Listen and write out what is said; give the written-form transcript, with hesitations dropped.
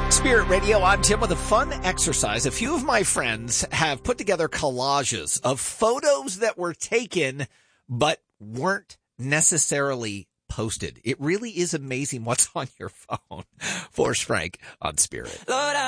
Spirit Radio, I'm Tim with a fun exercise. A few of my friends have put together collages of photos that were taken but weren't necessarily posted. It really is amazing what's on your phone. Forrest Frank on Spirit. Lord,